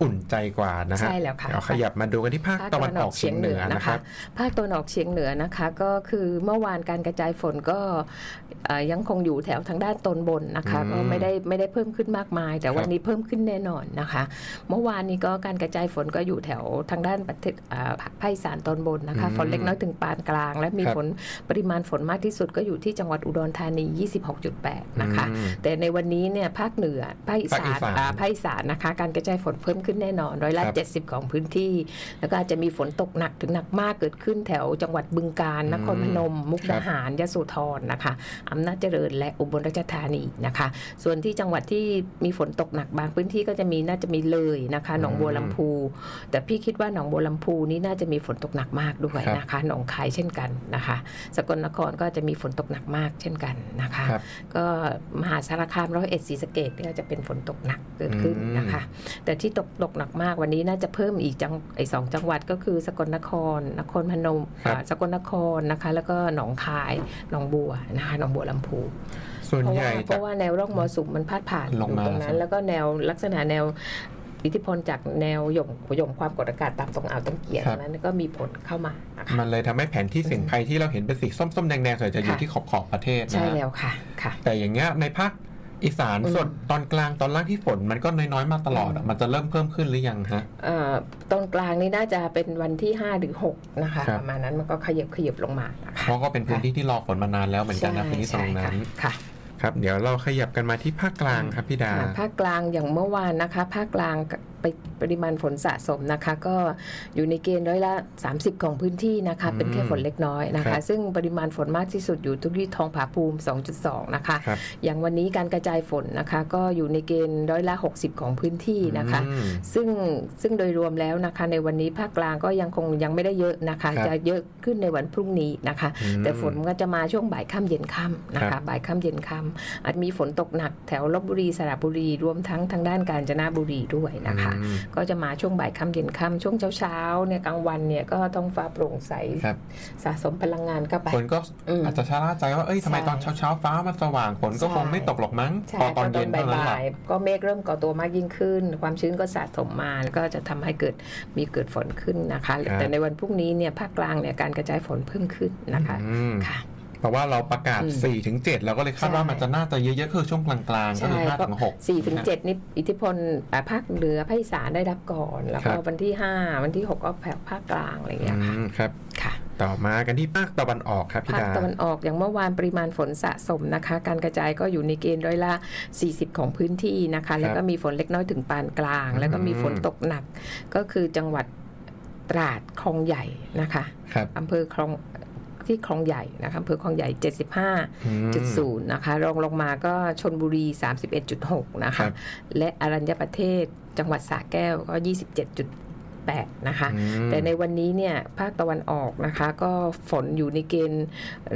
อุ่นใจกว่านะฮะใช่แล้วค่ะขยับมาดูกันที่ภาคตะวันออกเฉียงเหนือนะครับภาคตะวันออกเฉียงเหนือนะคะก็คือเมื่อวานการกระจายฝนก็ยังคงอยู่แถวทางด้านตอนบนนะคะก็ไม่ได้เพิ่มขึ้นมากมายแต่วันนี้เพิ่มขึ้นแน่นอนนะคะเมื่อวานนี้ก็การกระจายฝนก็อยู่แถวทางด้านภาคอีสานตอนบนนะคะฝนเล็กน้อยถึงปานกลางและมีฝนปริมาณฝนมากที่สุดก็อยู่ที่จังหวัดอุดรธานี 26.8 นะคะแต่ในวันนี้เนี่ยภาคเหนือภาคอีสานนะคะการกระจายฝนเพิ่มขึ้นแน่นอน70%ของพื้นที่แล้วก็อาจจะมีฝนตกหนักถึงหนักมากเกิดขึ้นแถวจังหวัดบึงกาฬนครพนมมุกดาหารยโสธรนะคะอำนาจเจริญและอุบลราชธานีนะคะส่วนที่จังหวัดที่มีฝนตกหนักบางพื้นที่ก็จะน่าจะมีเลยนะคะหนองบัวลำพูแต่พี่คิดว่าหนองบัวลำพูนี่น่าจะมีฝนตกหนักมากด้วยนะคะหนองคายเช่นกันนะคะสกลนครก็จะมีฝนตกหนักมากเช่นกันนะคะก็มหาสารคาม101ศรีสะเกษก็จะเป็นฝนตกหนักเกิดขึ้นนะคะแต่ที่ตกหนักมากวันนี้น่าจะเพิ่มอีก2จังหวัดก็คือสกลนครนครพนมสกลนครนะคะแล้วก็หนองคายหนองบัวนะคะหนองบัวลำพูส่วนใหญ่เพราะว่าแนวร่องมรสุมมันพาดผ่านอยู่ตรงนั้นแล้วก็แนวลักษณะแนวอิทธิพลจากแนวหย่อมความกดอากาศต่ำตรงอ่าวต้นเกียร์นั้นก็มีผลเข้ามานะคะมันเลยทำให้แผนที่เสี่ยงภัยที่เราเห็นเป็นสีส้มๆแดงๆส่วนใหญ่จะอยู่ที่ขอบประเทศนะใช่แล้วค่ะแต่อย่างเงี้ยในภาคอีสานส่วนตอนกลางตอนล่างที่ฝนมันก็น้อยๆมาตลอดมันจะเริ่มเพิ่มขึ้นหรือยังฮะตอนกลางนี่น่าจะเป็นวันที่5หรือ6นะคะประมาณนั้นมันก็ขยับลงมาเพราะก็เป็นพื้นที่ที่รอฝนมานานแล้วเหมือนกันนะพื้นที่ตรงนั้นครับเดี๋ยวเราขยับกันมาที่ภาคกลางครับพี่ดาภาคกลางอย่างเมื่อวานนะคะภาคกลางปริมาณฝนสะสมนะคะก็อยู่ในเกณฑ์30%ของพื้นที่นะคะเป็นแค่ฝนเล็กน้อยนะคะซึ่งปริมาณฝนมากที่สุดอยู่ที่ทองผาภูมิ 2.2 นะคะอย่างวันนี้การกระจายฝนนะคะก็อยู่ในเกณฑ์60%ของพื้นที่นะคะซึ่งโดยรวมแล้วนะคะในวันนี้ภาคกลางก็ยังไม่ได้เยอะนะคะจะเยอะขึ้นในวันพรุ่งนี้นะคะแต่ฝนก็จะมาช่วงบ่ายค่ำเย็นค่ำนะคะบ่ายค่ำเย็นค่ำอาจมีฝนตกหนักแถวลพบุรีสระบุรีรวมทั้งทางด้านกาญจนบุรีด้วยนะคะก็จะมาช่วงบ่ายค่ำเย็นค่ำช่วงเช้าเนี่ยกลางวันเนี่ยก็ต้องฟ้าโปร่งใสสะสมพลังงานเข้าไปฝนก็อาจจะชะล่าใจว่าทำไมตอนเช้าฟ้ามันสว่างฝนก็คงไม่ตกหรอกมั้งพอตอนเย็นเท่านั้นแหละก็เมฆเริ่มก่อตัวมากยิ่งขึ้นความชื้นก็สะสมมาก็จะทำให้เกิดฝนขึ้นนะคะแต่ในวันพรุ่งนี้เนี่ยภาคกลางเนี่ยการกระจายฝนเพิ่มขึ้นนะคะค่ะเพราะว่าเราประกาศ 4-7 แล้วก็เลยคาดว่ามันจะน่าจะเยอะๆคือช่วงกลางๆก็คือ 5-6 4-7 นี่อิทธิพลภาคเหนือภาคอีสานได้รับก่อนแล้วก็วันที่5วันที่6ก็แผ่ภาคกลางอะไรอย่างเงี้ยค่ะครับค่ะต่อมากันที่ภาคตะวันออกครับพี่ดาภาคตะวันออกอย่างเมื่อวานปริมาณฝนสะสมนะคะการกระจายก็อยู่ในเกณฑ์40%ของพื้นที่นะคะแล้วก็มีฝนเล็กน้อยถึงปานกลางแล้วก็มีฝนตกหนักก็คือจังหวัดตราดคลองใหญ่นะคะอำเภอคลองที่คลองใหญ่นะคะอำเภอคลองใหญ่ 75.0 นะคะรองลงมาก็ชลบุรี 31.6 นะคะและอรัญญประเทศจังหวัดสระแก้วก็ 27.8 นะคะแต่ในวันนี้เนี่ยภาคตะวันออกนะคะก็ฝนอยู่ในเกณฑ์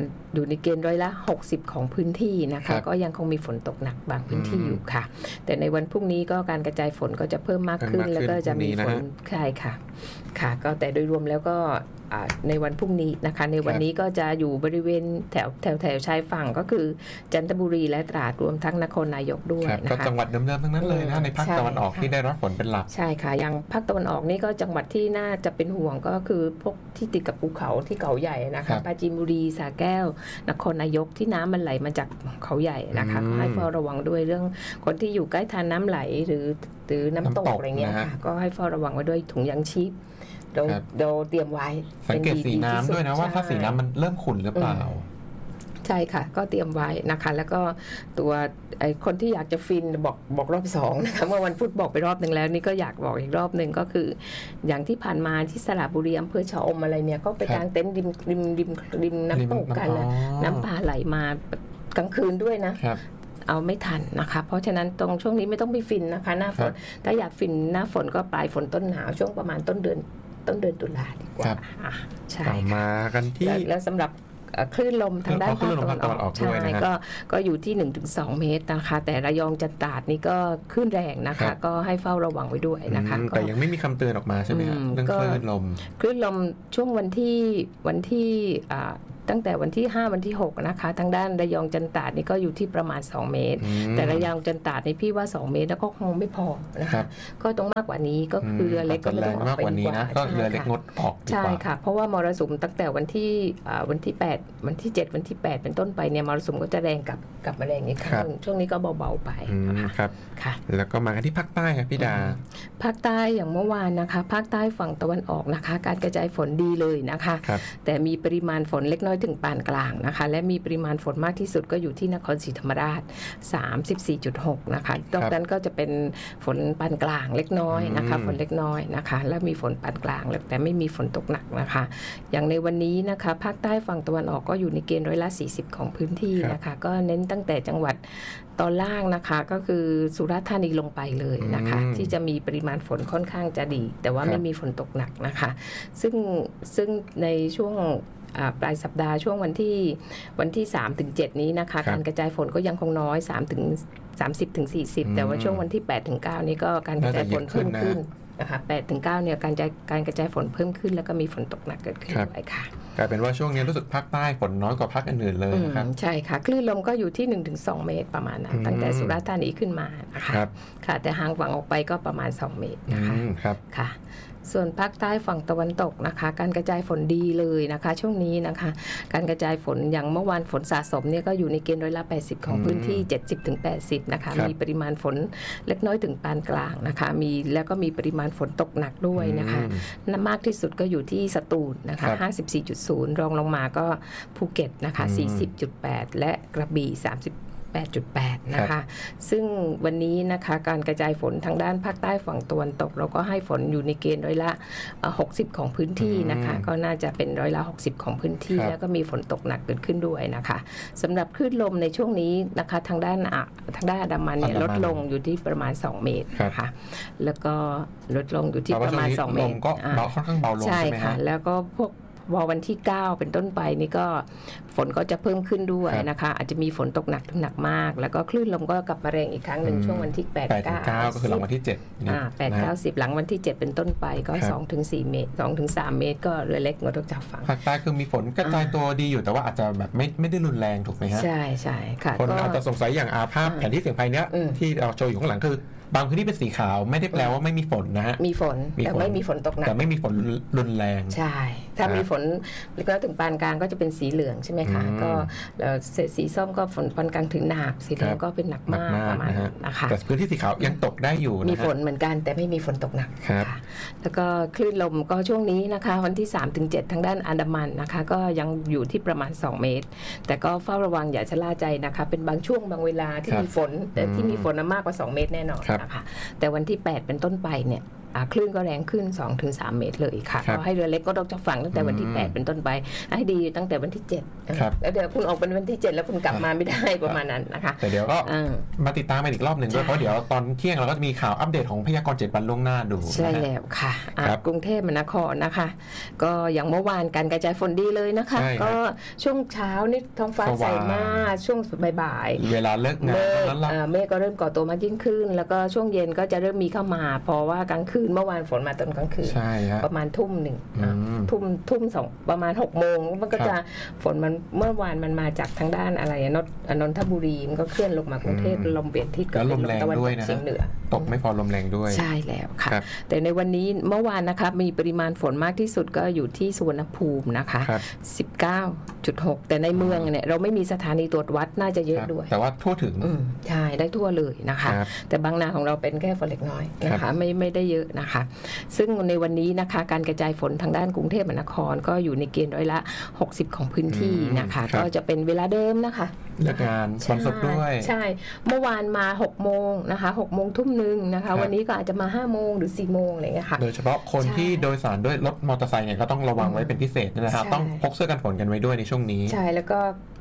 60%ของพื้นที่นะคะก็ยังคงมีฝนตกหนักบางพื้นที่อยู่ค่ะแต่ในวันพรุ่งนี้ก็การกระจายฝนก็จะเพิ่มมากขึ้นแล้วก็จะมีฝนใช่ค่ะก็แต่โดยรวมแล้วก็ในวันพรุ่งนี้นะคะในวันนี้ก็จะอยู่บริเวณแถวชายฝั่งก็คือจันทบุรีและตราดรวมทั้งนครนายกด้วยนะคะก็จังหวัดเดิมๆทั้งนั้นเลยนะในภาคตะวันออกที่ได้รับฝนเป็นหลักใช่ค่ะอย่างภาคตะวันออกนี่ก็จังหวัดที่น่าจะเป็นห่วงก็คือพวกที่ติดกับภูเขาที่เขาใหญ่นะคะปราจีนบุรีสระแก้วนครนายกที่น้ำมันไหลมาจากเขาใหญ่นะคะให้เฝ้าระวังด้วยเรื่องคนที่อยู่ใกล้ทานน้ำไหลหรือน้ำตกอะไรเงี้ยค่ะก็ให้เฝ้าระวังไว้ด้วยถุงยางชีพเราเตรียมไว้สังเกตสีน้ำด้วยนะว่าถ้าสีน้ำมันเริ่มขุ่นหรือเปล่าใช่ค่ะก็เตรียมไว้นะคะแล้วก็ตัวคนที่อยากจะฟินบอกรอบ2นะคะเมื่อวันพุธบอกไปรอบนึงแล้วนี่ก็อยากบอกอีกรอบนึงก็คืออย่างที่ผ่านมาที่สระบุรีอำเภอชะอมอะไรเนี่ยก็ไปกางเต็นท์ริมน้ำตกกันแล้วน้ำป่าไหลมากลางคืนด้วยนะเอาไม่ทันนะคะเพราะฉะนั้นตรงช่วงนี้ไม่ต้องไปฟินนะคะหน้าฝนถ้าอยากฟินหน้าฝนก็ปลายฝนต้นหนาวช่วงประมาณต้นเดือนตุลาดีกว่าใช่ต่อมากันที่แล้วสำหรับคลื่นลมทางด้านภาคตะวันออกใช่ก็อยู่ที่ 1-2 เมตรนะคะแต่ระยองจันทร์ตราดนี่ก็คลื่นแรงนะคะก็ให้เฝ้าระวังไว้ด้วยนะคะแต่ยังไม่มีคำเตือนออกมาใช่ไหมครับเรื่องคลื่นลมช่วงวันที่ตั้งแต่วันที่5วันที่6นะคะทางด้านระยองจันตาดนี่ก็อยู่ที่ประมาณ2เมตรแต่ระยองจันตาดนี่พี่ว่า2เมตรแล้วก็คงไม่พอนะคะก็ต้องมากกว่านี้ก็คือเรือเล็กก็ไม่ต้องออกไปดีกว่าก็เรือเล็กงดออกดีกว่าใช่ค่ะเพราะว่ามรสุมตั้งแต่วันที่8วันที่7วันที่8เป็นต้นไปเนี่ยมรสุมก็จะแรงกลับมาแรงอีกครั้งช่วงนี้ก็เบาๆไปครับค่ะแล้วก็มากันที่ภาคใต้ครับพี่ดาภาคใต้อย่างเมื่อวานนะคะภาคใต้ฝั่งตะวันออกนะคะการกระจายฝนดีเลยนะคะแต่มีปริมาณฝนเล็กน้อยถึงปานกลางนะคะและมีปริมาณฝนมากที่สุดก็อยู่ที่นครศรีธรรมราช 34.6 นะคะตรงนั้นก็จะเป็นฝนปานกลางเล็กน้อยนะคะฝนเล็กน้อยนะคะและมีฝนปานกลางแต่ไม่มีฝนตกหนักนะคะอย่างในวันนี้นะคะภาคใต้ฝั่งตะวันออกก็อยู่ในเกณฑ์40%ของพื้นที่นะคะก็เน้นตั้งแต่จังหวัดตอนล่างนะคะก็คือสุราษฎร์ธานีลงไปเลยนะคะที่จะมีปริมาณฝนค่อนข้างจะดีแต่ว่าไม่มีฝนตกหนักนะคะซึ่งในช่วงปลายสัปดาห์ช่วงวันที่3ถึง7นี้นะคะการกระจายฝนก็ยังคงน้อย3ถึง30ถึง40แต่ว่าช่วงวันที่8ถึง9นี้ก็การกระจายฝนเพิ่มขึ้นนะคะ8ถึง9เนี่ยการกระจายฝนเพิ่มขึ้นแล้วก็มีฝนตกหนักเกิดขึ้นด้วยค่ะกลายเป็นว่าช่วงนี้รู้สึกภาคใต้ฝนน้อยกว่าภาคอื่นๆเลยนะครับใช่ค่ะคลื่นลมก็อยู่ที่ 1-2 เมตรประมาณนั้นตั้งแต่สุราษฎร์ธานีขึ้นมานะคะค่ะแต่ห่างฝั่งออกไปก็ประมาณ2เมตรนะคะค่ะส่วนภาคใต้ฝั่งตะวันตกนะคะการกระจายฝนดีเลยนะคะช่วงนี้นะคะการกระจายฝนอย่างเมื่อวานฝนสะสมเนี่ยก็อยู่ในเกณฑ์80%ของพื้นที่ 70-80 นะคะมีปริมาณฝนเล็กน้อยถึงปานกลางนะคะแล้วก็มีปริมาณฝนตกหนักด้วยนะคะมากที่สุดก็อยู่ที่สตูลนะคะ 54.0 รองลงมาก็ภูเก็ตนะคะ 40.8 และกระบี่ 8.8 นะคะซึ่งวันนี้นะคะการกระจายฝนทางด้านภาคใต้ฝั่งตะวันตกเราก็ให้ฝนอยู่ในเกณฑ์60%ของพื้นที่นะคะก็น่าจะเป็น60%ของพื้นที่แล้วก็มีฝนตกหนักเกิดขึ้นด้วยนะคะสำหรับคลื่นลมในช่วงนี้นะคะทางด้านอันดามันเนี่ยลดลงอยู่ที่ประมาณ2เมตรนะคะแล้วก็ลดลงอยู่ที่ประมาณ2เมตรก็ค่อนข้างเบาลงใช่ไหมคะแล้วก็พวกวันที่9เป็นต้นไปนี่ก็ฝนก็จะเพิ่มขึ้นด้วยนะคะอาจจะมีฝนตกหนักถึงหนักมากแล้วก็คลื่นลมก็กลับมาแรงอีกครั้งหนึ่งช่วงวันที่8 9 ก็คือหลังวันที่ 8 9 10หลังวันที่7เป็นต้นไปก็ 2-4 เมตร 2-3 เมตรก็เรือเล็กงดออกจากฝั่งภาคใต้คือมีฝนกระจายตัวดีอยู่แต่ว่าอาจจะแบบไม่ได้รุนแรงถูกไหมฮะใช่ค่ะคนอาจจะสงสัยอย่างภาพแผนที่เสียงภัยเนี้ยที่เราโชว์อยู่ข้างหลังคือบางพื้นที่เป็นสีขาวไม่ได้แปลว่าไม่มีฝนนะฮะมีฝนแต่ไม่มีฝนตกหนักแต่ไม่มีฝนรุนแรงใช่ถ้ามีฝนเล็กน้อยถึงปานกลางก็จะเป็นสีเหลืองใช่ไหมคะก็สีส้มก็ฝนปานกลางถึงหนักสีแดงก็เป็นหนักมากประมาณนะคะแต่พื้นที่สีขาวยังตกได้อยู่มีฝนเหมือนกันแต่ไม่มีฝนตกหนักค่ะแล้วก็คลื่นลมก็ช่วงนี้นะคะวันที่3ถึง7ทางด้านอันดามันนะคะก็ยังอยู่ที่ประมาณ2เมตรแต่ก็เฝ้าระวังอย่าชะล่าใจนะคะเป็นบางช่วงบางเวลาที่มีฝนแต่ที่มีฝนมากกว่า2เมตรแน่นอนนะคะแต่วันที่8เป็นต้นไปเนี่ยคลื่นก็แรงขึ้น 2-3 เมตรเลยค่ะก็ให้เรือเล็กก็ต้องจากฝั่งตั้งแต่วันที่8เป็นต้นไปให้ดีตั้งแต่วันที่7แล้วเดี๋ยวคุณออกเป็นวันที่7แล้วคุณกลับมาไม่ได้ประมาณนั้นนะคะแต่เดี๋ยวก็มาติดตามอีกรอบหนึ่งด้วยเพราะเดี๋ยวตอนเที่ยงเราก็จะมีข่าวอัปเดตของพยากรณ์7 วันล่วงหน้าดูใช่แล้วค่ะกรุงเทพมหานครนะคะก็อย่างเมื่อวานการกระจายฝนดีเลยนะคะก็ช่วงเช้านี่ท้องฟ้าใสมากช่วงบ่ายๆเวลาเลิกงานเมฆก็เริ่มก่อตัวมากยิ่งขึ้นแล้วก็ช่วงเย็นก็จะเริ่มมีเข้ามาเพราะว่ากลางคืนเมื่อวานฝนมาตอนกลางคืนประมาณทุ่ม2ประมาณ6 โมงมันก็จะฝนมันเมื่อวานมันมาจากทางด้านอะไรนนทบุรีมันก็เคลื่อนลงมากรุงเทพลมเปลี่ยนทิศก็ลมแรงด้วยนะตกไม่พอลมแรงด้วยใช่แล้วค่ะแต่ในวันนี้เมื่อวานนะคะมีปริมาณฝนมากที่สุดก็อยู่ที่สุวรรณภูมินะคะ 19.6 แต่ในเมืองเนี่ยเราไม่มีสถานีตรวจวัดน่าจะเยอะด้วยแต่ว่าทั่วถึงใช่ได้ทั่วเลยนะคะแต่บางนาของเราเป็นแค่ฝนเล็กน้อยนะคะไม่ได้เยอะนะคะซึ่งในวันนี้นะคะการกระจายฝนทางด้านกรุงเทพมหานครก็อยู่ในเกณฑ์60%ของพื้นที่นะคะก็จะเป็นเวลาเดิมนะคะเลิกงานวันศุกร์ด้วยใช่เมื่อวานมา6 โมงนะคะ6 โมงทุ่มนึงนะคะวันนี้ก็อาจจะมา5 โมงหรือ4 โมงอะไรเงี้ยค่ะโดยเฉพาะคนที่โดยสารด้วยรถมอเตอร์ไซค์เนี่ยก็ต้องระวังไว้เป็นพิเศษนะครับต้องพกเสื้อกันฝนกันไว้ด้วยในช่วงนี้ใช่แล้วก็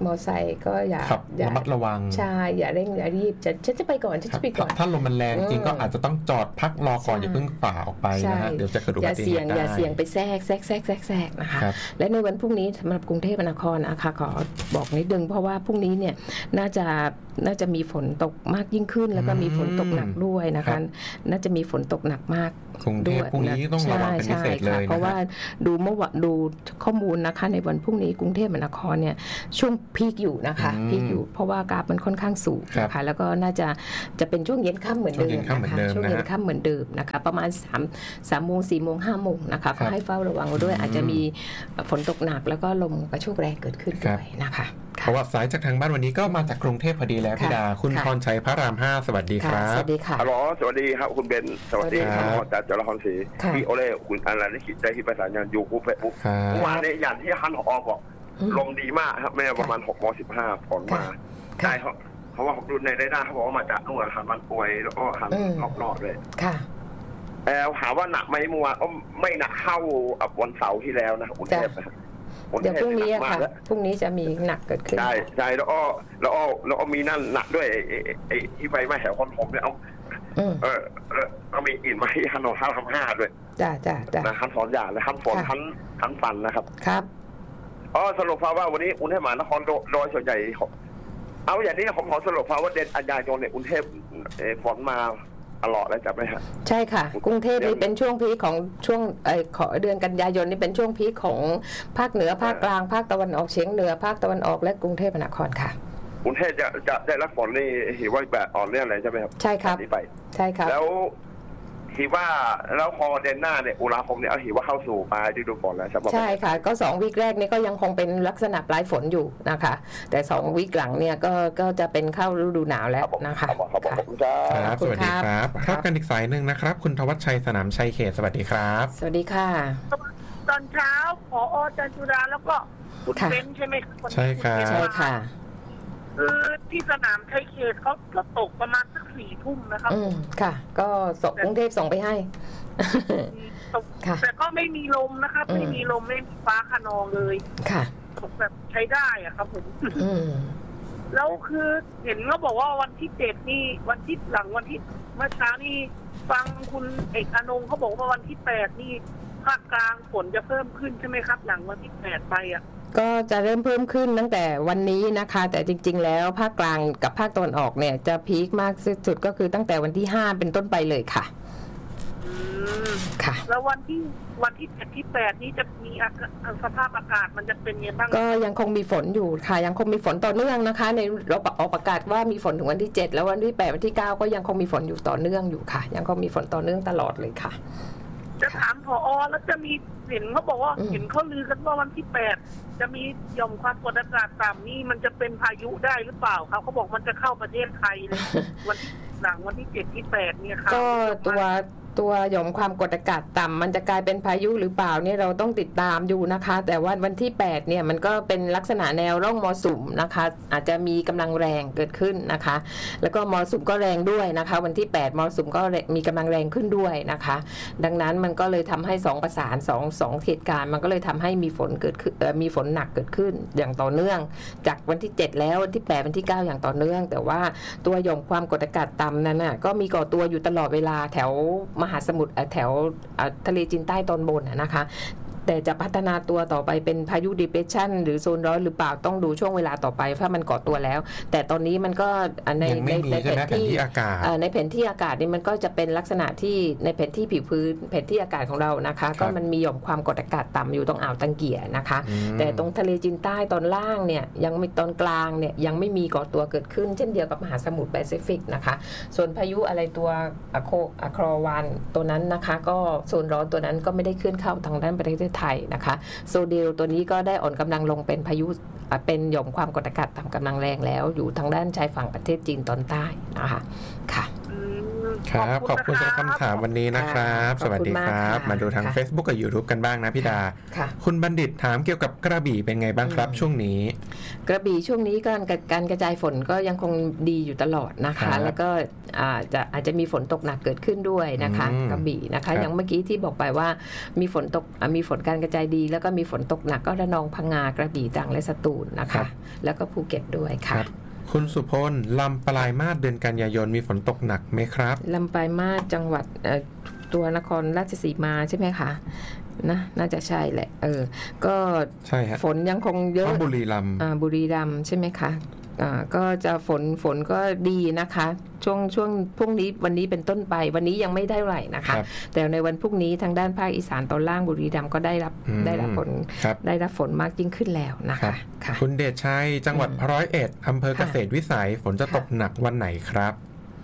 มอไซค์ก็อย่าขับระมัดระวังใช่อย่าเร่งอย่ารีบฉันจะไปก่อนฉันจะไปก่อนถ้าลมมันแรงจริงก็อาจจะต้องจอดพักรอก่อนอย่าเพิ่งฝ่าออกไปนะฮะเดี๋ยวจะเกิดอุบัติเหตุได้อย่าเสี่ยงไปแทรกนะคะและในวันพรุ่งนี้สำหรับกรุงเทพมหานครนะคะขอบอกนิดนึงเพราะว่าพรุ่งนี้เนี่ยน่าจะมีฝนตกมากยิ่งขึ้นแล้วก็มีฝนตกหนักด้วยนะคะน่าจะมีฝนตกหนักมากกรุงเทพพรุ่งนี้ต้องระวังเป็นพิเศษเลยเพราะว่าดูข้อมูลนะคะในวันพรุ่งนี้กรุงเทพมหานครเนี่ยช่วงพีคอยู่นะคะพีคอยู่เพราะว่ากราฟมันค่อนข้างสูงนะคะแล้วก็น่าจะเป็นช่วงเย็นค่ำเหมือนเดิมนะคะช่วงเย็นค่ำเหมือนเดิมนะคะประมาณ3 โมง 4 โมง 5 โมงนะคะก็ให้เฝ้าระวังด้วยอาจจะมีฝนตกหนักแล้วก็ลมกระโชกแรงเกิดขึ้นด้วยนะคะเพราะว่าสายจากทางบ้านวันนี้ก็มาจากกรุงเทพพอดีแล้วพี่ดาคุณพรชัยพระราม 5สวัสดีครับสวัสดีค่ะฮัลโหลสวัสดีครับคุณเบนสวัสดีครับจากจรพรศรีพี่โอเล่คุณอารันขิตใจที่ประสานงานยูคูเฟซบุ๊กเมื่อวานนี้อย่างที่ฮันหอบอกลมดีมากครับแม่ประมาณ6:15ฝนมาใช่เพราะว่าผมดูในได้เขาบอกว่ามาจากนู่นหันมันป่วยแล้วก็หันนอกเลยค่ะหาว่าหนักไหมเมื่อวานไม่หนักเท่าวันเสาร์ที่แล้วนะกรุงเทพนะเดี๋ยวพรุ่งนี้ค่ะพรุ่งนี้จะมีหนักเกิดขึ้นใช่แล้วก็มีนั่นหนักด้วยไอ้ที่ไฟไหม้แถวคอนโดเนี่ยก็มีอินมาที่ฮันโนท่าทำ5ด้วยจ้านะฮันสอนอย่างและฮันฝนฮันฟันนะครับครับสรุปว่าวันนี้กรุงเทพมหานครโดยส่วนใหญ่เอาอย่างนี้ผมขอสรุปว่าเดือนกันยายนเนี่ยกรุงเทพฝนมาตลอดแล้วจับไหมฮะใช่ค่ะกรุงเทพนี่เป็นช่วงพีคของช่วงเดือนกันยายนนี่เป็นช่วงพีคของภาคเหนือภาคกลางภาคตะวันออกเฉียงเหนือภาคตะวันออกและกรุงเทพมหานครค่ะกรุงเทพจะได้รับฝนนี่หิว่าแบบอ่อนเรื่องอะไรใช่ไหมครับใช่ครับใช่ครับแล้วหิว่าแล้วพอเดือนหน้าเนี่ยอุณหภูมิเนี่ยหิว่าเข้าสู่ปลายฤดูฝนแล้วใช่ค่ะก็2 วีคแรกนี่ก็ยังคงเป็นลักษณะปลายฝนอยู่นะคะแต่2 วีคหลังเนี่ยก็จะเป็นเข้าฤดูหนาวแล้วนะคะครับสวัสดีครับครับกันอีกสายหนึ่งนะครับคุณธวัชชัยสนามชัยเขตสวัสดีครับสวัสดีค่ะตอนเช้าผอ.จันจุราแล้วก็คุณเบนใช่ไหมใช่ค่ะใช่ค่ะคือที่สนามชัยเขตเขาก็ตกประมาณสัก4 ทุ่มนะครับค่ะก็กรุงเทพส่งไปให้แต่ก็ไม่มีลมนะครับไม่มีลมไม่มีฟ้าคะนองเลยค่ะตกแบบใช้ได้อะครับผมแล้วคือเห็นเขาบอกว่าวันที่7นี่วันที่หลังวันที่เมื่อเช้านี่ฟังคุณเอกอนงเขาบอกว่าวันที่8นี่ภาคกลางฝนจะเพิ่มขึ้นใช่ไหมครับหลังวันที่8ไปอ่ะก็จะเริ่มเพิ่มขึ้นตั้งแต่วันนี้นะคะแต่จริงๆแล้วภาคกลางกับภาคตะวันออกเนี่ยจะพีคมากสุดก็คือตั้งแต่วันที่5เป็นต้นไปเลยค่ะค่ะแล้ววันที่7 ที่ 8นี้จะมีสภาพอากาศมันจะเป็นยังไงบ้างก็ยังคงมีฝนอยู่ค่ะยังคงมีฝนต่อเนื่องนะคะในเราออกประกาศว่ามีฝนถึงวันที่7แล้ววันที่8วันที่9ก็ยังคงมีฝนอยู่ต่อเนื่องอยู่ค่ะยังคงมีฝนต่อเนื่องตลอดเลยค่ะจะถามผอ.แล้วจะมีเห็นเขาบอกว่าเห็นเขาลือกันว่าวันที่8จะมีหย่อมความกดอากาศต่ำนี่มันจะเป็นพายุได้หรือเปล่าครับเขาบอกมันจะเข้าประเทศไทยเลยวันที่หลังวันที่7 ที่ 8เนี่ยค่ะก็ตัวหย่อมความกดอากาศต่ำมันจะกลายเป็นพายุหรือเปล่าเนี่ยเราต้องติดตามอยู่นะคะแต่ว่าวันที่8เนี่ยมันก็เป็นลักษณะแนวร่องมรสุมนะคะอาจจะมีกำลังแรงเกิดขึ้นนะคะแล้วก็มรสุมก็แรงด้วยนะคะวันที่8มรสุมก็มีกำลังแรงขึ้นด้วยนะคะดังนั้นมันก็เลยทำให้2ประสาน2เหตุการณ์มันก็เลยทำให้มีฝนเกิดขึ้นมีฝนหนักเกิดขึ้นอย่างต่อเนื่องจากวันที่7แล้ววันที่8วันที่9อย่างต่อเนื่องแต่ว่าตัวหย่อมความกดอากาศต่ำนั้นน่ะก็มีก่อตัวอยู่ตลอดเวลาแถวมหาสมุทรแถวทะเลจีนใต้ตอนบนนะคะแต่จะพัฒนาตัวต่อไปเป็นพายุ depression หรือโซนร้อนหรือเปล่าต้องดูช่วงเวลาต่อไปถ้ามันก่อตัวแล้วแต่ตอนนี้มันก็ในแผนที่อากาศในแผนที่อากาศนี่มันก็จะเป็นลักษณะที่ในแผนที่ผิวพื้นแผนที่อากาศของเรานะคะก็มันมีหย่อมความกดอากาศต่ำอยู่ตรงอ่าวตังเกียนะคะแต่ตรงทะเลจีนใต้ตอนล่างเนี่ยยังไม่ตอนกลางเนี่ยยังไม่มีก่อตัวเกิดขึ้นเช่นเดียวกับมหาสมุทรแปซิฟิกนะคะส่วนพายุอะไรตัวอะครวานตัวนั้นนะคะก็โซนร้อนตัวนั้นก็ไม่ได้เคลื่อนเข้าทางด้านประเทศไทยนะคะโซเดลตัวนี้ก็ได้อ่อนกำลังลงเป็นพายุเป็นหย่อมความกดอากาศต่ำกำลังแรงแล้วอยู่ทางด้านชายฝั่งประเทศจีนตอนใต้นะคะค่ะครับขอบคุณสำหรับคำถามวันนี้นะครับสวัสดีครับมาดูทาง Facebook กับ YouTube กันบ้างนะพี่ดาคุณบัณฑิตถามเกี่ยวกับกระบี่เป็นไงบ้างครับช่วงนี้กระบี่ช่วงนี้การกระจายฝนก็ยังคงดีอยู่ตลอดนะคะแล้วก็อาจจะมีฝนตกหนักเกิดขึ้นด้วยนะคะกระบี่นะคะอย่างเมื่อกี้ที่บอกไปว่ามีฝนการกระจายดีแล้วก็มีฝนตกหนักก็ระนองพังงากระบี่ตรังและสตูลนะคะแล้วก็ภูเก็ตด้วยค่ะคุณสุพลลำปลายมาศเดือนกันยายนมีฝนตกหนักไหมครับลำปลายมาศจังหวัดตัวนครราชสีมาใช่ไหมคะนะน่าจะใช่แหละก็ใช่ฮะฝนยังคงเยอะบุรีรัมย์ใช่ไหมคะก็จะฝนก็ดีนะคะช่วงพรุ่งนี้วันนี้เป็นต้นไปวันนี้ยังไม่ได้ไหลนะคะแต่ในวันพรุ่งนี้ทางด้านภาคอีสานตอนล่างบุรีรัมย์ก็ได้รับฝนมากยิ่งขึ้นแล้วนะคะคุณเดชชัยจังหวัด101อำเภอเกษตรวิสัยฝนจะตกหนักวันไหนครับ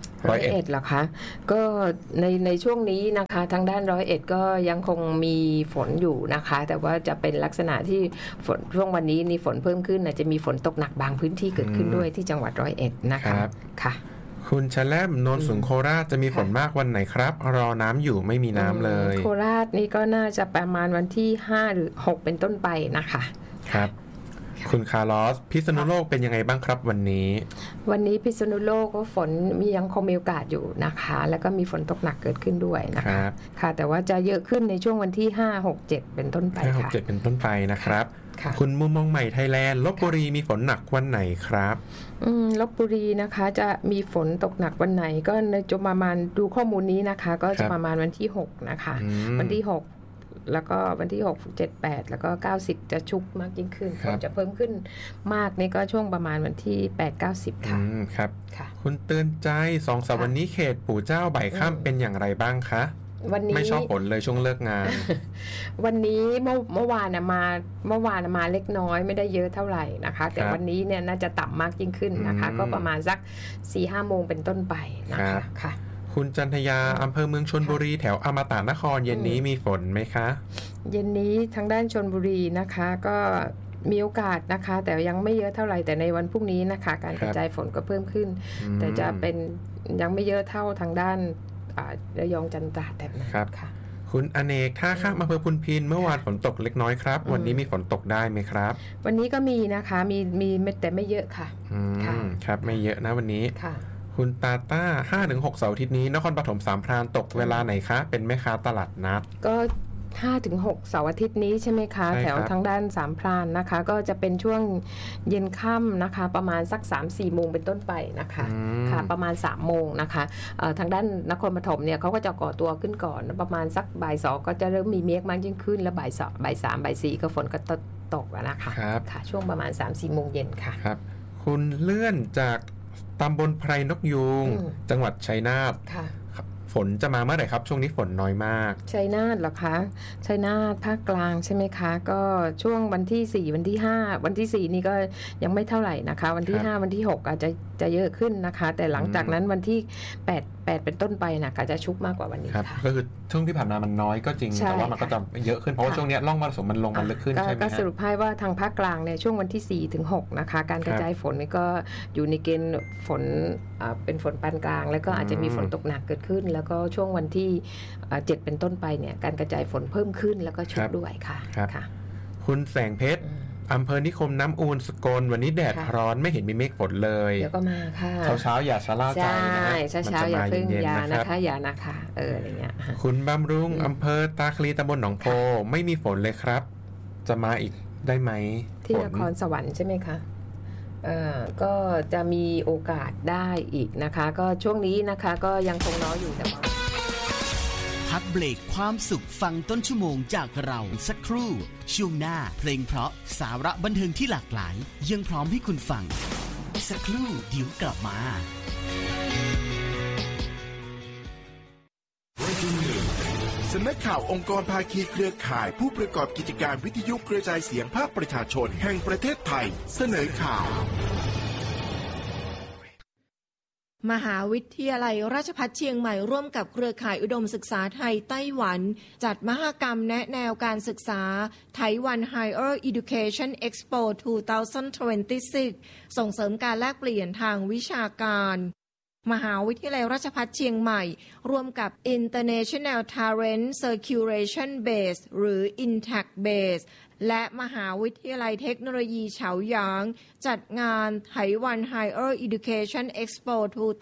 101เหรอคะก็ในช่วงนี้นะคะทางด้าน101ก็ยังคงมีฝนอยู่นะคะแต่ว่าจะเป็นลักษณะที่ฝนช่วงวันนี้นี่ฝนเพิ่มขึ้นอาจจะมีฝนตกหนักบางพื้นที่เกิดขึ้นด้วยที่จังหวัด101นะคะค่ะคุณชแลมโนนสูงโคราชจะมีฝนมากวันไหนครับรอน้ำอยู่ไม่มีน้ำเลยโคราชนี่ก็น่าจะประมาณวันที่5หรือ6เป็นต้นไปนะคะครับคุณคาร์ลอสพิษณุโลกเป็นยังไงบ้างครับวันนี้พิษณุโลกก็ฝนยังคงมีโอกาสอยู่นะคะแล้วก็มีฝนตกหนักเกิดขึ้นด้วยนะคะค่ะแต่ว่าจะเยอะขึ้นในช่วงวันที่5 6 7เป็นต้นไปค่ะ 5 6 7เป็นต้นไปนะครับคุณมุมมองใหม่ไทยแลนด์ลพบุรีมีฝนหนักวันไหนครับลพบุรีนะคะจะมีฝนตกหนักวันไหนก็จะประมาณดูข้อมูลนี้นะคะก็จะประมาณวันที่6นะคะวันที่6แล้วก็วันที่6 7 8แล้วก็90จะชุกมากยิ่งขึ้นฝนจะเพิ่มขึ้นมากนี่ก็ช่วงประมาณวันที่8 90ค่ะครับคุณเตือนใจ2 สัปดาห์วันนี้เขตปู่เจ้าบ่ายค่ำเป็นอย่างไรบ้างคะวันนี้ไม่ชอบฝนเลยช่วงเลิกงานวันนี้เมื่อวานมาเล็กน้อยไม่ได้เยอะเท่าไหร่นะคะแต่วันนี้เนี่ยน่าจะต่ำมากยิ่งขึ้นนะคะก็ประมาณสัก 4-5 โมงเป็นต้นไปนะคะค่ะคุณจันทยาอำเภอเมืองชลบุรีแถวอมตะนครเย็นนี้มีฝนไหมคะเย็นนี้ทางด้านชลบุรีนะคะก็มีโอกาสนะคะแต่ยังไม่เยอะเท่าไหร่แต่ในวันพรุ่งนี้นะคะการกระจายฝนก็เพิ่มขึ้นแต่จะเป็นยังไม่เยอะเท่าทางด้านระยองจันทราแต่นั้นค่ะคุณอเนกท่าข้ามอำเภอพุนพินเมื่อวานฝนตกเล็กน้อยครับวันนี้มีฝนตกได้ไหมครับวันนี้ก็มีนะคะมีแต่ไม่เยอะค่ะครับไม่เยอะนะวันนี้คุณตาต้า 5-6 เสาร์อาทิตย์นี้นครปฐมสามพรานตกเวลาไหนคะเป็นแม่ค้าตลาดนัดก็ 5-6 เสาร์อาทิตย์นี้ใช่ไหมคะแถวทางด้านสามพรานนะคะก็จะเป็นช่วงเย็นค่ำนะคะประมาณสัก 3-4 โมงเป็นต้นไปนะคะค่ะประมาณ 3 โมงนะคะทางด้านนครปฐมเนี่ยเขาก็จะก่อตัวขึ้นก่อนประมาณสักบ่าย 2ก็จะเริ่มมีเมฆมากยิ่งขึ้นแล้วบ่าย 2 บ่าย 3 บ่าย 4ก็ฝนก็ตกแล้วนะคะค่ะช่วงประมาณ 3-4 โมงเย็นค่ะครับคุณเลื่อนจากตำบลไพรนกยูงจังหวัดชัยนาทฝนจะมาเมื่อไหร่ครับช่วงนี้ฝนน้อยมากชัยนาทเหรอคะชัยนาทภาคกลางใช่ไหมคะก็ช่วงวันที่4วันที่5วันที่4นี่ก็ยังไม่เท่าไหร่นะคะวันที่5วันที่6อาจจะเยอะขึ้นนะคะแต่หลังจากนั้นวันที่8เป็นต้นไปนะก็จะชุกมากกว่าวันนี้ค่ะก็คือช่วงที่ผ่านมามันน้อยก็จริงแต่ว่ามันก็จะเยอะขึ้นเพราะว่าช่วงนี้ร่องมรสุมมันลงมันลึกขึ้นใช่ไหมก็สรุปให้ว่าทางภาคกลางเนี่ยช่วงวันที่4ถึง6นะคะการกระจายฝนนี่ก็อยู่ในเกณฑ์ฝนเป็นฝนปานกลางแล้วก็อาจจะมีฝนตกหนักเกิดขึ้นแล้วก็ช่วงวันที่7เป็นต้นไปเนี่ยการกระจายฝนเพิ่มขึ้นแล้วก็ชุกด้วยค่ะคุณแสงเพชรอำเภอนิคมน้ำอูนสกลวันนี้แดดร้อนไม่เห็นมีเมฆฝนเลยเดี๋ยวก็มาค่ะเช้าอย่าชะล่าใจนะเช้าอย่าเพิ่งอย่านะคะอย่านะคะอะไรเงี้ยคุณบำรุงอำเภอตาคลีตำบลหนองโพไม่มีฝนเลยครับจะมาอีกได้ไหมที่นครสวรรค์ใช่ไหมคะก็จะมีโอกาสได้อีกนะคะก็ช่วงนี้นะคะก็ยังคงน้อยอยู่แต่ว่าพักเบรกความสุขฟังต้นชั่วโมงจากเราสักครู่ช่วงหน้าเพลงเพราะสาระบันเทิงที่หลากหลายยังพร้อมให้คุณฟังสักครู่เดี๋ยวกลับมาสำนักข่าวองค์กรภาคีเครือข่ายผู้ประกอบกิจการวิทยุกระจายเสียงภาคประชาชนแห่งประเทศไทยเสนอข่าวมหาวิทยาลัยราชภัฏเชียงใหม่ร่วมกับเครือข่ายอุดมศึกษาไทยไต้หวันจัดมหกรรมแนะแนวการศึกษาไต้หวัน Higher Education Expo 2026 ส่งเสริมการแลกเปลี่ยนทางวิชาการมหาวิทยาลัยราชภัฏเชียงใหม่ร่วมกับ International Talent Circulation Base หรือ Intact Base และมหาวิทยาลัยเทคโนโลยีเฉาหยางจัดงานไต้หวัน Higher Education Expo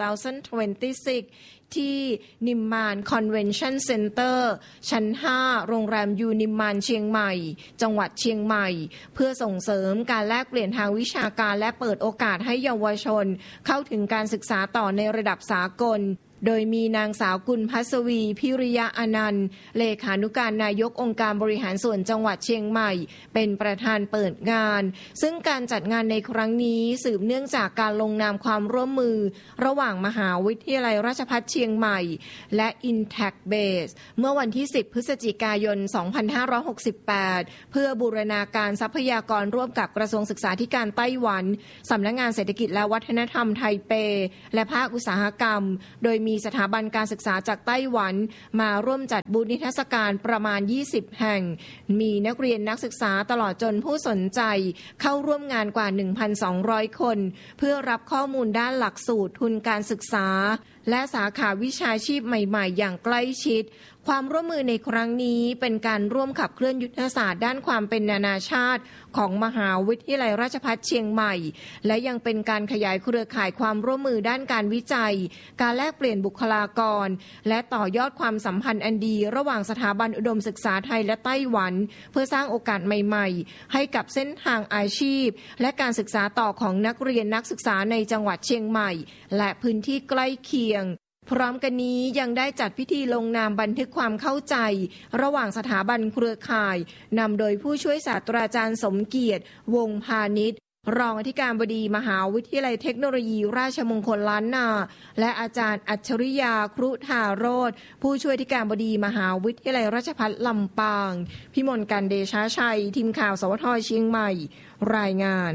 2026 ที่นิมมานคอนเวนชั่นเซ็นเตอร์ชั้น 5 โรงแรมยูนิมมานเชียงใหม่จังหวัดเชียงใหม่เพื่อส่งเสริมการแลกเปลี่ยนทางวิชาการและเปิดโอกาสให้เยาวชนเข้าถึงการศึกษาต่อในระดับสากลโดยมีนางสาวกุลพัสวีพิริยะอนันต์เลขานุการนายกองค์การบริหารส่วนจังหวัดเชียงใหม่เป็นประธานเปิดงานซึ่งการจัดงานในครั้งนี้สืบเนื่องจากการลงนามความร่วมมือระหว่างมหาวิทยาลัยราชภัฏเชียงใหม่และ Intact Base เมื่อวันที่10พฤศจิกายน2568เพื่อบูรณาการทรัพยากรร่วมกับกระทรวงศึกษาธิการไต้หวันสำนักงานเศรษฐกิจและวัฒนธรรมไทเปและภาคอุตสาหกรรมโดยมีสถาบันการศึกษาจากไต้หวันมาร่วมจัดบูธนิทรรศการประมาณ20แห่งมีนักเรียนนักศึกษาตลอดจนผู้สนใจเข้าร่วมงานกว่า 1,200 คนเพื่อรับข้อมูลด้านหลักสูตรทุนการศึกษาและสาขาวิชาชีพใหม่ๆอย่างใกล้ชิดความร่วมมือในครั้งนี้เป็นการร่วมขับเคลื่อนยุทธศาสตร์ด้านความเป็นนานาชาติของมหาวิทยาลัยราชภัฏเชียงใหม่และยังเป็นการขยายเครือข่ายความร่วมมือด้านการวิจัยการแลกเปลี่ยนบุคลากรและต่อยอดความสัมพันธ์อันดีระหว่างสถาบันอุดมศึกษาไทยและไต้หวันเพื่อสร้างโอกาสใหม่ๆให้กับเส้นทางอาชีพและการศึกษาต่อของนักเรียนนักศึกษาในจังหวัดเชียงใหม่และพื้นที่ใกล้เคียงพร้อมกันนี้ยังได้จัดพิธีลงนามบันทึกความเข้าใจระหว่างสถาบันเครือข่ายนำโดยผู้ช่วยศาสตราจารย์สมเกียรติวงพาณิชย์รองอธิการบดีมหาวิทยาลัยเทคโนโลยีราชมงคลล้านนาและอาจารย์อัจฉริยาครุธาโรจน์ผู้ช่วยอธิการบดีมหาวิทยาลัยราชภัฏลำปางพิมลกันเดชาชัยทีมข่าวสวทเชียงใหม่รายงาน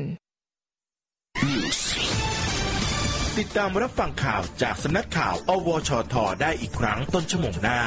ติดตามรับฟังข่าวจากสำนักข่าวอวชท.ได้อีกครั้งต้นชั่วโมงหน้า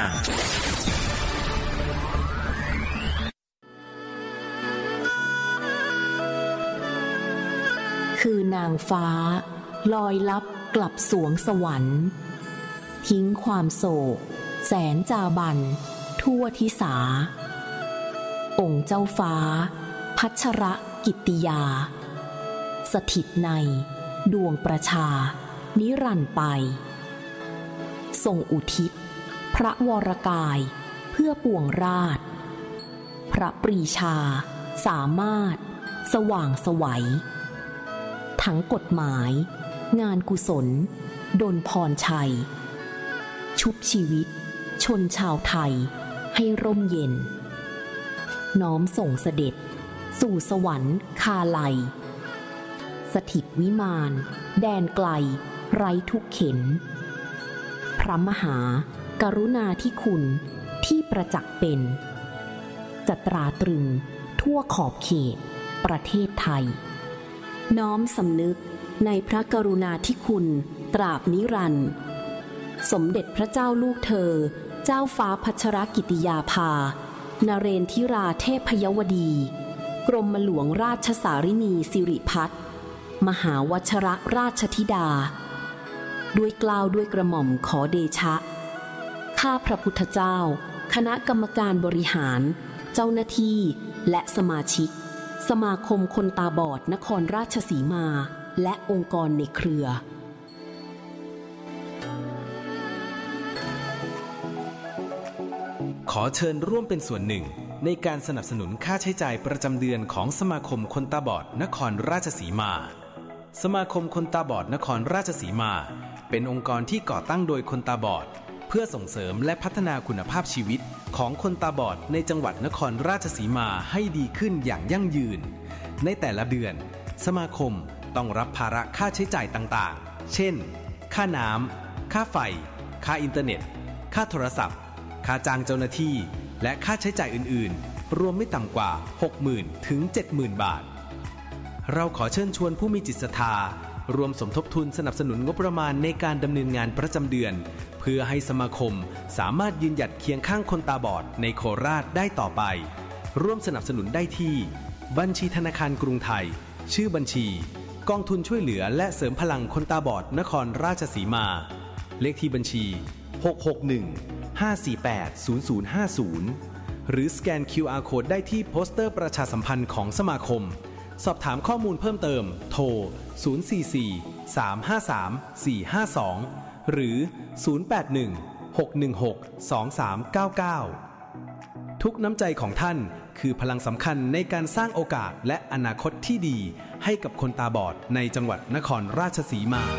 คือนางฟ้าลอยลับกลับสวงสวรรค์ทิ้งความโศกแสนจาบันทั่วทิสาองค์เจ้าฟ้าพัชรกิตติยาสถิตในดวงประชานิรันดร์ไปทรงอุทิศพระวรกายเพื่อปวงราชพระปรีชาสามารถสว่างไสวทั้งกฎหมายงานกุศลดลพรชัยชุบชีวิตชนชาวไทยให้ร่มเย็นน้อมส่งเสด็จสู่สวรรค์คาไลสถิตวิมานแดนไกลไร้ทุกเข็ญพระมหากรุณาธิคุณที่ประจักษ์เป็นจะตราตรึงทั่วขอบเขตประเทศไทยน้อมสำนึกในพระกรุณาธิคุณตราบนิรันดร์สมเด็จพระเจ้าลูกเธอเจ้าฟ้าพัชรกิติยาภานเรนทิราเทพยวดีกรมหลวงราชสารินีสิริพัฒน์มหาวชรราชธิดาด้วยเกล้าด้วยกระหม่อมขอเดชะข้าพระพุทธเจ้าคณะกรรมการบริหารเจ้าหน้าที่และสมาชิกสมาคมคนตาบอดนครราชสีมาและองค์กรในเครือขอเชิญร่วมเป็นส่วนหนึ่งในการสนับสนุนค่าใช้จ่ายประจำเดือนของสมาคมคนตาบอดนครราชสีมาสมาคมคนตาบอดนครราชสีมาเป็นองค์กรที่ก่อตั้งโดยคนตาบอดเพื่อส่งเสริมและพัฒนาคุณภาพชีวิตของคนตาบอดในจังหวัดนครราชสีมาให้ดีขึ้นอย่างยั่งยืนในแต่ละเดือนสมาคมต้องรับภาระค่าใช้จ่ายต่างๆเช่นค่าน้ำค่าไฟค่าอินเทอร์เน็ตค่าโทรศัพท์ค่าจ้างเจ้าหน้าที่และค่าใช้จ่ายอื่นๆรวมไม่ต่ำกว่า 60,000 ถึง 70,000 บาทเราขอเชิญชวนผู้มีจิตศรัทธารวมสมทบทุนสนับสนุนงบประมาณในการดำเนินงานประจำเดือนเพื่อให้สมาคมสามารถยืนหยัดเคียงข้างคนตาบอดในโคราชได้ต่อไปร่วมสนับสนุนได้ที่บัญชีธนาคารกรุงไทยชื่อบัญชีกองทุนช่วยเหลือและเสริมพลังคนตาบอดนครราชสีมาเลขที่บัญชี661-548-0050หรือสแกน QR Code ได้ที่โปสเตอร์ประชาสัมพันธ์ของสมาคมสอบถามข้อมูลเพิ่มเติมโทร044-353-452หรือ081-616-2399ทุกน้ำใจของท่านคือพลังสำคัญในการสร้างโอกาสและอนาคตที่ดีให้กับคนตาบอดในจังหวัดนครราชสีมา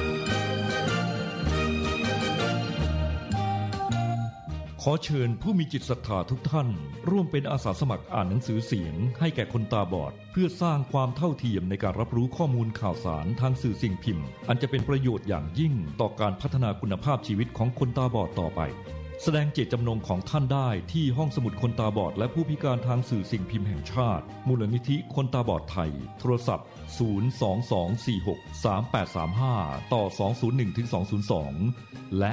ขอเชิญผู้มีจิตศรัทธาทุกท่านร่วมเป็นอาสาสมัครอ่านหนังสือเสียงให้แก่คนตาบอดเพื่อสร้างความเท่าเทียมในการรับรู้ข้อมูลข่าวสารทางสื่อสิ่งพิมพ์อันจะเป็นประโยชน์อย่างยิ่งต่อการพัฒนาคุณภาพชีวิตของคนตาบอดต่อไปแสดงเจตจำนงของท่านได้ที่ห้องสมุดคนตาบอดและผู้พิการทางสื่อสิ่งพิมพ์แห่งชาติมูลนิธิคนตาบอดไทยโทรศัพท์022463835ต่อ201-202และ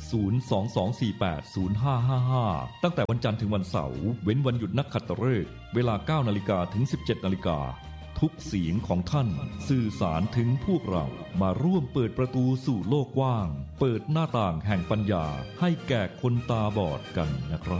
022480555ตั้งแต่วันจันทร์ถึงวันเสาร์เว้นวันหยุดนักขัตฤกษ์เวลา 9:00 นถึง 17:00 นทุกเสียงของท่านสื่อสารถึงพวกเรามาร่วมเปิดประตูสู่โลกกว้างเปิดหน้าต่างแห่งปัญญาให้แก่คนตาบอดกันนะครับ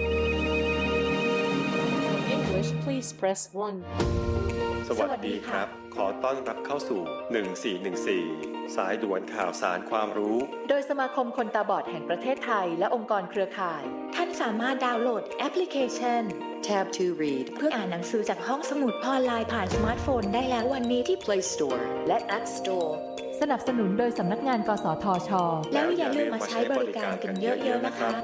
English please press 1 สวัสดีครับขอต้อนรับเข้าสู่1414สายด่วนข่าวสารความรู้โดยสมาคมคนตาบอดแห่งประเทศไทยและองค์กรเครือข่ายท่านสามารถดาวน์โหลดแอปพลิเคชัน Tab to Read เพื่ออ่านหนังสือจากห้องสมุดออนไลน์ผ่านสมาร์ทโฟนได้แล้ววันนี้ที่ Play Store และ App Store สนับสนุนโดยสำนักงานกสทช. แล้วอย่าลืมมาใช้บริการกันเยอะๆนะคะ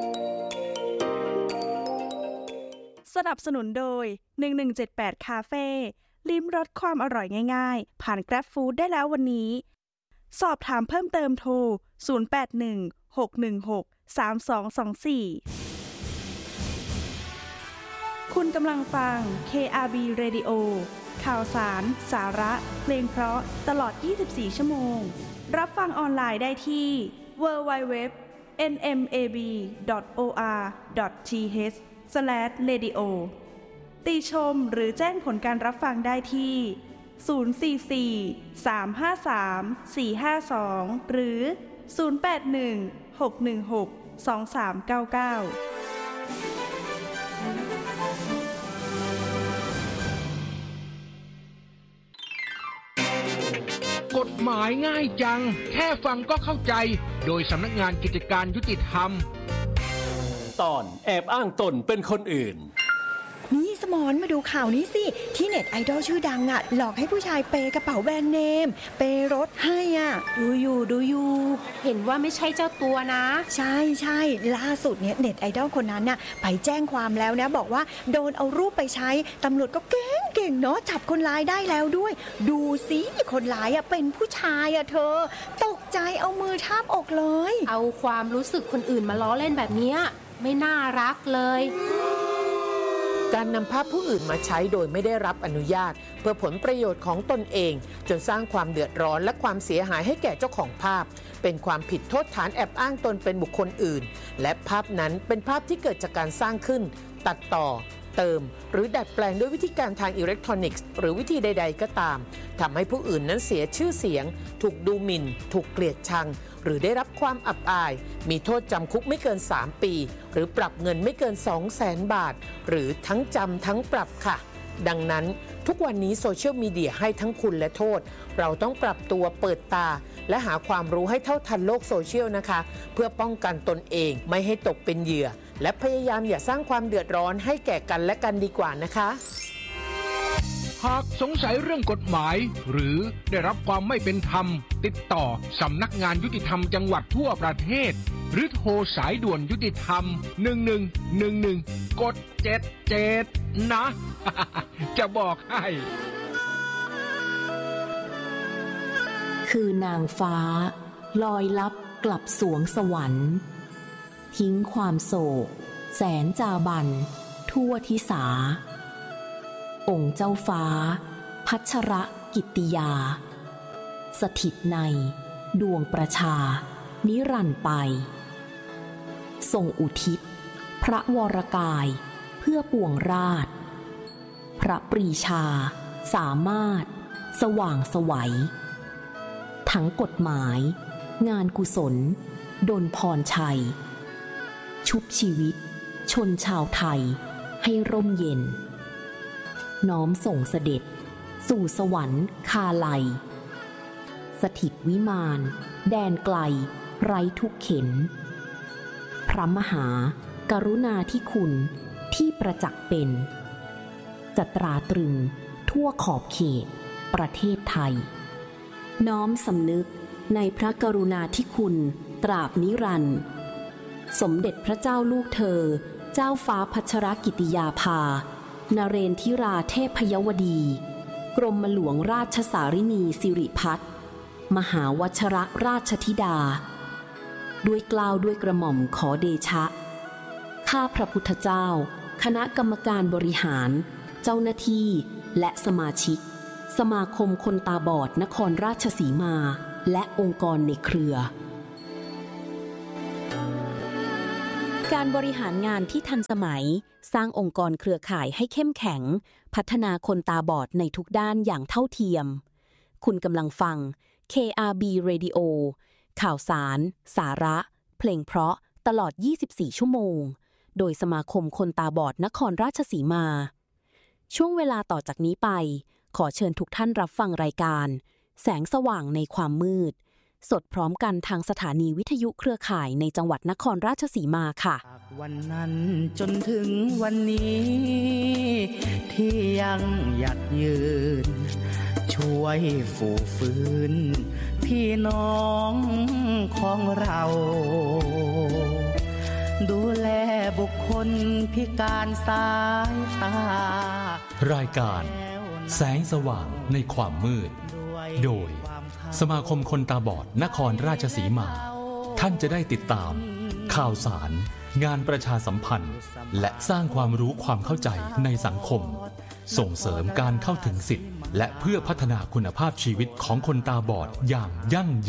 สนับสนุนโดย1178คาเฟ่ลิ้มรสความอร่อยง่ายๆผ่าน Grab Food ได้แล้ววันนี้สอบถามเพิ่มเติมโทร0816163224คุณกำลังฟัง KRB Radio ข่าวสารสาระเพลงเพราะตลอด24ชั่วโมงรับฟังออนไลน์ได้ที่ www.nmab.or.th/radio ติชมหรือแจ้งผลการรับฟังได้ที่044-353-452หรือ081-616-2399 กฎหมายง่ายจังแค่ฟังก็เข้าใจโดยสำนักงานกิจการยุติธรรมตอนแอบอ้างตนเป็นคนอื่นนี่สมรมาดูข่าวนี้สิที่เน็ตไอดอลชื่อดังอ่ะหลอกให้ผู้ชายเปย์กระเป๋าแบรนด์เนมเปย์รถให้อ่ะดูอยู่เห็นว่าไม่ใช่เจ้าตัวนะใช่ล่าสุดเนี่ยเน็ตไอดอลคนนั้นน่ะไปแจ้งความแล้วนะบอกว่าโดนเอารูปไปใช้ตำรวจก็เก่งเนาะจับคนร้ายได้แล้วด้วยดูสิคนร้ายอ่ะเป็นผู้ชายอ่ะเธอตกใจเอามือทาบอกเลยเอาความรู้สึกคนอื่นมาล้อเล่นแบบนี้ไม่น่ารักเลยการนำภาพผู้อื่นมาใช้โดยไม่ได้รับอนุญาตเพื่อผลประโยชน์ของตนเองจนสร้างความเดือดร้อนและความเสียหายให้แก่เจ้าของภาพเป็นความผิดโทษฐานแอบอ้างตนเป็นบุคคลอื่นและภาพนั้นเป็นภาพที่เกิดจากการสร้างขึ้นตัดต่อเติมหรือดัดแปลงด้วยวิธีการทางอิเล็กทรอนิกส์หรือวิธีใดๆก็ตามทำให้ผู้อื่นนั้นเสียชื่อเสียงถูกดูหมิ่นถูกเกลียดชังหรือได้รับความอับอายมีโทษจำคุกไม่เกิน3ปีหรือปรับเงินไม่เกิน 200,000 บาทหรือทั้งจำทั้งปรับค่ะดังนั้นทุกวันนี้โซเชียลมีเดียให้ทั้งคุณและโทษเราต้องปรับตัวเปิดตาและหาความรู้ให้เท่าทันโลกโซเชียลนะคะเพื่อป้องกันตนเองไม่ให้ตกเป็นเหยื่อและพยายามอย่าสร้างความเดือดร้อนให้แก่กันและกันดีกว่านะคะหากสงสัยเรื่องกฎหมายหรือได้รับความไม่เป็นธรรมติดต่อสำนักงานยุติธรรมจังหวัดทั่วประเทศหรือโทรสายด่วนยุติธรรม1111กด77นะ จะบอกให้คือนางฟ้าลอยลับกลับสวงสวรรค์ทิ้งความโศกแสนจาบันทั่วทิสาองค์เจ้าฟ้าพัชรกิตติยาสถิตในดวงประชานิรันดร์ไปทรงอุทิศพระวรกายเพื่อปวงราชพระปรีชาสามารถสว่างไสวทั้งกฎหมายงานกุศลดลพรชัยชุบชีวิตชนชาวไทยให้ร่มเย็นน้อมส่งเสด็จสู่สวรรค์คาลัยสถิตวิมานแดนไกลไร้ทุกเข็ญพระมหากรุณาธิคุณที่ประจักษ์เป็นจะตราตรึงทั่วขอบเขตประเทศไทยน้อมสำนึกในพระกรุณาธิคุณตราบนิรันดร์สมเด็จพระเจ้าลูกเธอเจ้าฟ้าพัชรกิติยาภานเรนทิราเทพยวดีกรมหลวงราชสารินีสิริพัฒน์มหาวชรราชธิดาด้วยเกล้าด้วยกระหม่อมขอเดชะข้าพระพุทธเจ้าคณะกรรมการบริหารเจ้าหน้าที่และสมาชิกสมาคมคนตาบอดนครราชสีมาและองค์กรในเครือการบริหารงานที่ทันสมัยสร้างองค์กรเครือข่ายให้เข้มแข็งพัฒนาคนตาบอดในทุกด้านอย่างเท่าเทียมคุณกำลังฟัง KRB Radio ข่าวสารสาระเพลงเพราะตลอด24ชั่วโมงโดยสมาคมคนตาบอดนครราชสีมาช่วงเวลาต่อจากนี้ไปขอเชิญทุกท่านรับฟังรายการแสงสว่างในความมืดสดพร้อมกันทางสถานีวิทยุเครือข่ายในจังหวัดนครราชสีมาค่ะวันนั้นจนถึงวันนี้ที่ยังหยัดยืนช่วยฝูฟื้นพี่น้องของเราดูแลบุคคลพิการสายตารายการแสงสว่างในความมืดโดยสมาคมคนตาบอดนครราชสีมาท่านจะได้ติดตามข่าวสารงานประชาสัมพันธ์และสร้างความรู้ความเข้าใจในสังคมส่งเสริมการเข้าถึงสิทธิและเพื่อพัฒนาคุณภาพชีวิตของคนตาบอดอย่างยั่งยืน